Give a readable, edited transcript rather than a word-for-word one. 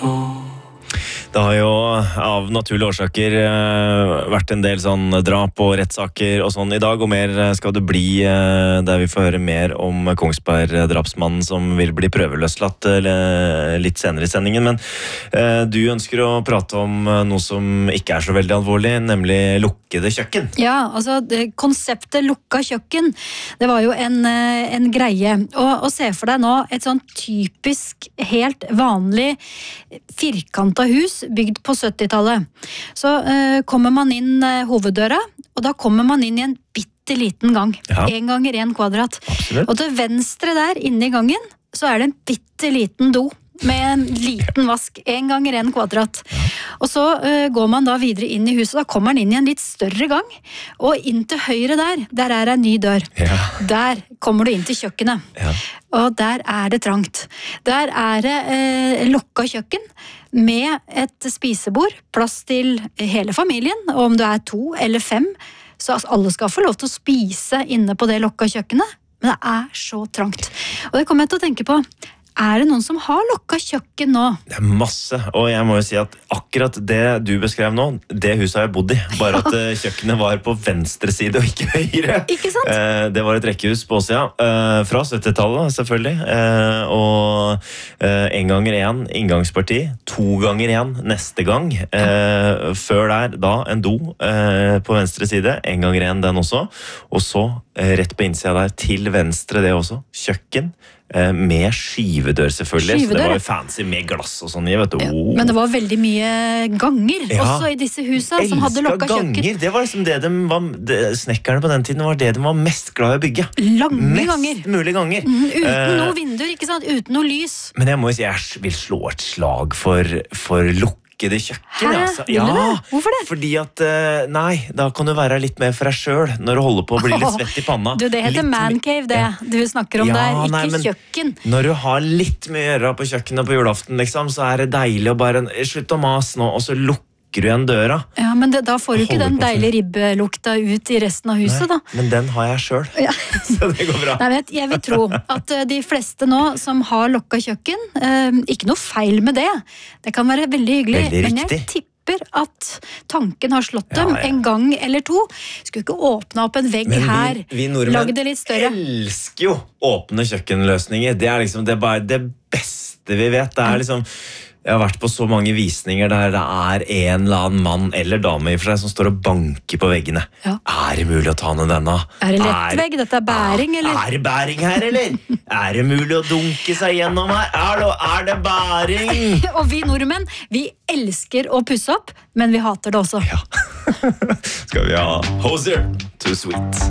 Det har jo av naturlige årsaker vært en del sånn drap og rettssaker og sånn i dag, og mer skal det bli der vi får høre mer om Kongsberg-drapsmannen som vil bli prøveløslatt litt senere i sendingen. Men du ønsker å prate om noe som ikke er så veldig alvorlig, nemlig lukkede kjøkken. Ja, altså konseptet lukka kjøkken, det var jo en greie. Og se for deg nå et sånn typisk, helt vanlig firkantet hus bygd på 70-tallet. Så kommer man inn hoveddøra, og da kommer man inn i en bitteliten gang. Ja. 1 ganger 1 kvadrat. Absolutt. Og til venstre der, inne i gangen, så er det en bitteliten do med en liten vask. 1 ganger 1 kvadrat. Ja. Og så går man da videre inn i huset, da kommer man inn i en litt større gang, og inn til høyre der er en ny dør. Ja. Der kommer du inn til kjøkkenet. Ja. Og der er det trangt. Der er det lukka kjøkken, med et spisebord, plass til hele familien, og om du er 2 eller 5, så alle skal få lov til å spise inne på det lukka kjøkkenet, men det er så trangt. Og det kommer jeg til å tenke på, er det noen som har lukka kjøkken nå? Det er masse, og jeg må jo si at akkurat det du beskrev nå, det huset har jeg bodd i, bare at kjøkkenet var på venstre side og ikke høyre. Ikke sant? Det var et rekkehus på Åsia, fra 70-tallet selvfølgelig, og 1 ganger 1 inngangsparti, 2 ganger 1 neste gang, før der da en do på venstre side, 1 ganger 1 den også, og så rett på innsida der til venstre det også, kjøkken, med skivedør selvfølgelig, så det var jo fancy med glass og sånn, vet du. Ja, men det var veldig mye ganger også i disse husene som hadde lukka kjøkken. Det var liksom snekkerne på den tiden var det de var mest glad i å bygge. Lange ganger. Mest mulig ganger. Uten noe vinduer, ikke sant? Uten noe lys. Men jeg må jo si, jeg vil slå et slag for lukkede kjøkken. Altså. Ja, hvorfor det? Fordi at, nei, da kan du være litt mer for deg selv når du holder på å bli litt svett i panna. Du, det heter mancave, det du snakker om der, ikke kjøkken. Når du har litt mye å gjøre på kjøkkenet på julaften, liksom, så er det deilig å bare slutt å mase nå, og så lukke du igjen døra. Ja, men da får du ikke den deilige ribbelukta ut i resten av huset, da. Men den har jeg selv, så det går bra. Nei, jeg vil tro at de fleste nå som har lukka kjøkken, ikke noe feil med det. Det kan være veldig hyggelig, men jeg tipper at tanken har slått dem en gang eller 2. Skulle ikke åpne opp en vegg her, lage det litt større. Vi nordmenn elsker jo åpne kjøkkenløsninger. Det er liksom det beste vi vet. Det er liksom... Jeg har vært på så mange visninger der det er en eller annen mann eller dame i for seg som står og banker på veggene. Ja. Er det mulig å ta ned denne? Er det lettvegg? Dette er bæring, eller? Er det bæring her, eller? Er det mulig å dunke seg gjennom her? Er det bæring? Og vi nordmenn, vi elsker å pusse opp, men vi hater det også. Ja. Skal vi ha Hozier, Too Sweet.